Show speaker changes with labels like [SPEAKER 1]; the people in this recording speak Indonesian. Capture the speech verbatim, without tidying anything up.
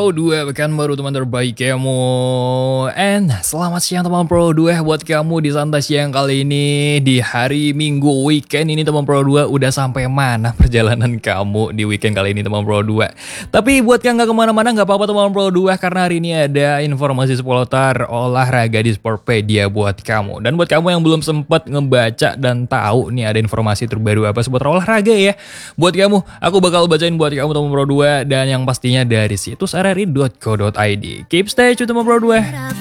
[SPEAKER 1] Pro dua, pekan baru teman terbaik kamu. And selamat siang teman Pro dua buat kamu di santai siang kali ini. Di hari Minggu weekend ini teman Pro dua, udah sampai mana perjalanan kamu di weekend kali ini teman Pro dua. Tapi buat yang gak kemana-mana gak apa-apa teman Pro dua, karena hari ini ada informasi seputar olahraga di Sportpedia buat kamu. Dan buat kamu yang belum sempat ngebaca dan tahu nih ada informasi terbaru apa seputar olahraga ya, buat kamu aku bakal bacain buat kamu teman Pro dua, dan yang pastinya dari situs r r i dot co dot i d. Keep stay tune teman Pro dua.